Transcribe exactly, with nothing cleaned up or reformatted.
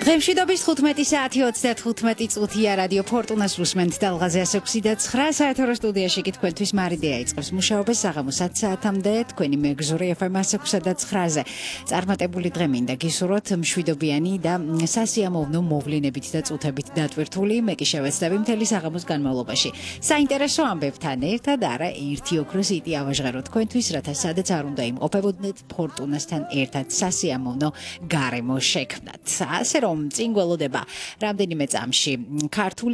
დღემშვიდობის თხუთმეტი საათი ოცდათხუთმეტი წუთია რადიო ფორტუნას უსმენთ დალღაზე one oh six და nine საათო სტუდიაში კი თქვენთვის მარიდეა იწყებს მუშაობას საღამოს one საათამდე თქვენი მეგზური F M one oh six და nine-ზე წარმატებული დღე მინდა გისურვოთ მშვიდობიანი და სასიამოვნო მოვლენებით და წუთებით დატვირთული მე კი შევეცდები მთელი საღამოს განმავლობაში საინტერესო ამბებთან ერთად არა ერთი ოქროს იტი ავაჟღერო თქვენთვის რათა სადაც არ უნდა იმყოფებოდეთ ფორტუნასთან ერთად სასიამოვნო გარემო შექმნათ ასე რომ წინ გველოდება რამდენიმე წამში ქართული